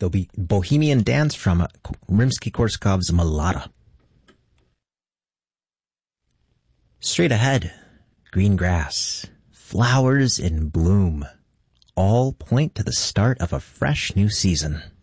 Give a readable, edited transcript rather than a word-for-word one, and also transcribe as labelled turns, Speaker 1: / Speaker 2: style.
Speaker 1: There'll be Bohemian Dance from Rimsky-Korsakov's Malada. Straight ahead, green grass, flowers in bloom, all point to the start of a fresh new season.